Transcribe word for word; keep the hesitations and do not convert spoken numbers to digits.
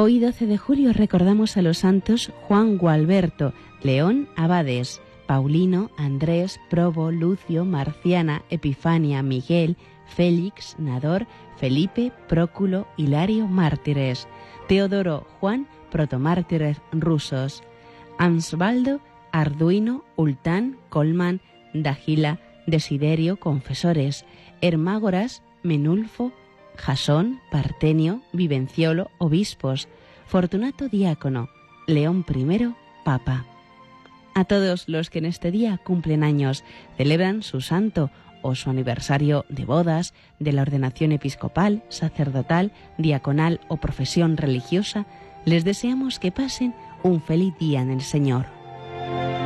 Hoy, doce de julio, recordamos a los santos Juan Gualberto, León Abades, Paulino, Andrés, Probo, Lucio, Marciana, Epifania, Miguel, Félix, Nador, Felipe, Próculo, Hilario, mártires, Teodoro, Juan, protomártires rusos, Ansbaldo, Arduino, Ultán, Colman, Dagila, Desiderio, confesores, Hermágoras, Menulfo, Jasón, Partenio, Vivenciolo, obispos, Fortunato, diácono, León I, papa. A todos los que en este día cumplen años, celebran su santo o su aniversario de bodas, de la ordenación episcopal, sacerdotal, diaconal o profesión religiosa, les deseamos que pasen un feliz día en el Señor.